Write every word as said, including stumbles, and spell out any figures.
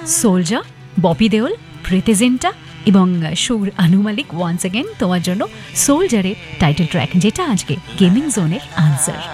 Soldier, Bobby Deol, Preity Zinta এবং সুর আনু মালিক once again তোমার জন্য সোলজারের টাইটেল ট্র্যাক, যেটা আজকে গেমিং জোনের আনসার।